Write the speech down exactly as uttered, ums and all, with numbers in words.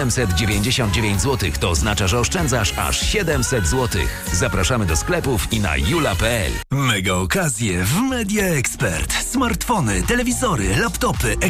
siedemset dziewięćdziesiąt dziewięć złotych. To oznacza, że oszczędzasz aż siedemset złotych. Zapraszamy do sklepów i na jula kropka p l. Mega okazje w Media Expert. Smartfony, telewizory, laptopy,